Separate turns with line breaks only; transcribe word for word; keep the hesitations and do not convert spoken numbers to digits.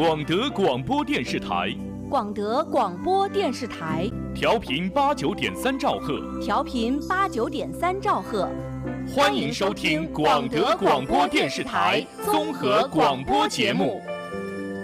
广德广播电视台，
广德广播电视台，
调频八九点三兆赫，
调频八九点三兆赫。
欢迎收听广德广播电视台综合广播节目。